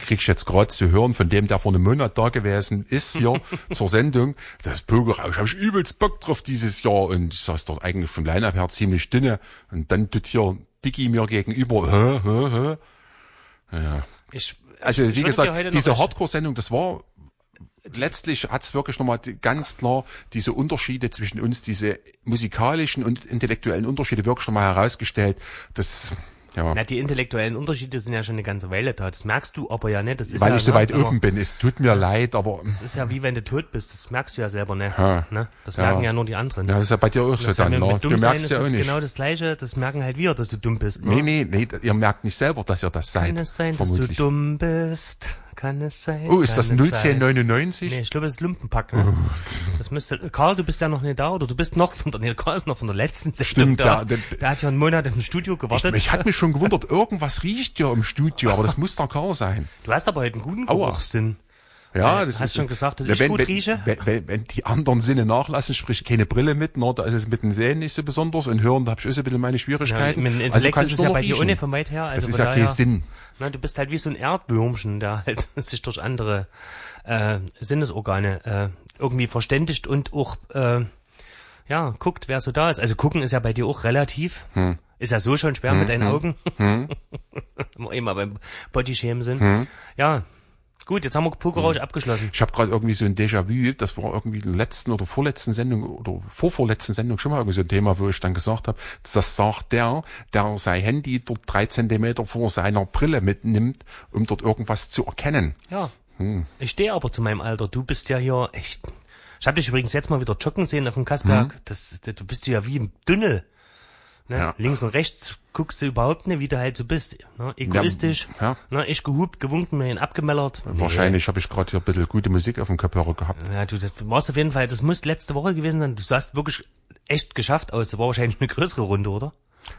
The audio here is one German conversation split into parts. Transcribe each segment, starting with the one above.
krieg ich jetzt gerade zu hören von dem, der vor einem Monat da gewesen ist hier zur Sendung. Das Pokerausch, habe ich übelst Bock drauf dieses Jahr und ich saß dort eigentlich vom Line-Up her ziemlich dünne und dann tut hier Dicky mir gegenüber, Ja. Also wie gesagt, diese Hardcore-Sendung, das war letztlich hat's wirklich nochmal ganz klar diese Unterschiede zwischen uns, diese musikalischen und intellektuellen Unterschiede wirklich nochmal herausgestellt. Das ja. Na, die intellektuellen Unterschiede sind ja schon eine ganze Weile da. Das merkst du aber ja nicht. Das ist weil ja, ich so weit oben bin. Es tut mir leid, aber das ist ja wie wenn du tot bist. Das merkst du ja selber nicht. Ja. Ne? Das merken ja nur die anderen. Ja, das ist ja bei dir auch so dann. Ja, Du merkst ja auch nicht. Das ist nicht. genau das Gleiche. Das merken halt wir, dass du dumm bist. Ne? Nee, ihr merkt nicht selber, dass ihr das seid. Kann es sein, vermutlich. dass du dumm bist? Kann es sein? Oh, ist das 01099? Nee, ich glaube, das ist Lumpenpack. Ne? Das müsste, Karl, du bist ja noch nicht da, oder du bist noch Karl ist noch von der letzten Sendung da. Der hat ja einen Monat im Studio gewartet. Ich hatte mich schon gewundert, irgendwas riecht ja im Studio, aber das muss der Karl sein. Du hast aber heute einen guten Geruchssinn. Ja, das hast ist schon gesagt, dass ich gut rieche? Wenn die anderen Sinne nachlassen, sprich keine Brille mit, da ist es mit dem Sehen nicht so besonders und Hören, da habe ich auch so ein bisschen meine Schwierigkeiten. Ja, mit dem Intellekt ist es ja bei dir ohne von weit her. Also das ist ja kein Sinn. Na, du bist halt wie so ein Erdwürmchen, der halt sich durch andere Sinnesorgane irgendwie verständigt und auch guckt, wer so da ist. Also gucken ist ja bei dir auch relativ. Ist ja so schon schwer mit deinen Augen. Wenn wir immer beim Bodyshamen sind. Ja. Gut, jetzt haben wir Pokerausch abgeschlossen. Ich habe gerade irgendwie so ein Déjà-vu, das war irgendwie in der letzten oder vorletzten Sendung oder vorvorletzten Sendung schon mal irgendwie so ein Thema, wo ich dann gesagt habe, das sagt der sein Handy dort 3 Zentimeter vor seiner Brille mitnimmt, um dort irgendwas zu erkennen. Ja, ich stehe aber zu meinem Alter. Du bist ja hier, ich habe dich übrigens jetzt mal wieder joggen sehen auf dem Kassberg. Du bist ja wie im Dünnel. Ne? Ja. Links und rechts guckst du überhaupt nicht, wie du halt so bist. Ne? Egoistisch, ich gehupt, gewunken, mir ihn abgemellert. Wahrscheinlich habe ich gerade hier ein bisschen gute Musik auf dem Kopfhörer gehabt. Ja, du, das warst auf jeden Fall, das muss letzte Woche gewesen sein. Du sahst wirklich echt geschafft aus. Das war wahrscheinlich eine größere Runde, oder?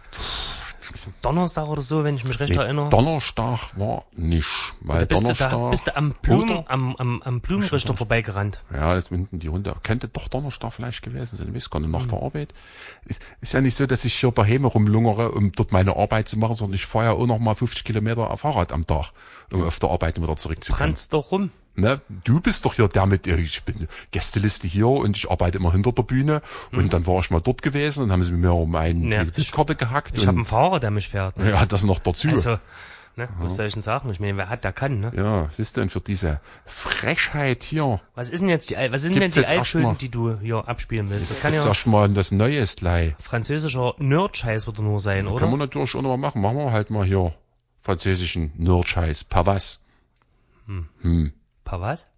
Donnerstag oder so, wenn ich mich recht erinnere. Donnerstag war nicht, weil Donnerstag... Bist du am Blumenrichter vorbeigerannt. Ja, das hinten die Runde. Könnte doch Donnerstag vielleicht gewesen sein. Ich weiß gar nicht, nach der Arbeit. Ist ja nicht so, dass ich hier daheim rumlungere, um dort meine Arbeit zu machen, sondern ich fahre ja auch noch mal 50 Kilometer auf Fahrrad am Tag, um auf der Arbeit wieder zurückzukommen. Brannst doch rum. Ne, du bist doch hier der mit, ich bin Gästeliste hier und ich arbeite immer hinter der Bühne und dann war ich mal dort gewesen und haben sie mir meine Kreditkarte gehackt. Ich habe einen Fahrer, der mich fährt. Ne? Ja, das noch dazu. Also, was soll ich denn sagen? Ich meine, wer hat, der kann, ne? Ja, was ist denn für diese Frechheit hier? Was ist denn jetzt die Altschulden, die du hier abspielen willst? Das kann ja erstmal das Neues gleich. Französischer Nerd-Scheiß wird er nur sein, oder? Kann man natürlich auch noch mal machen. Machen wir halt mal hier französischen Nerd-Scheiß. Par was? Paar was?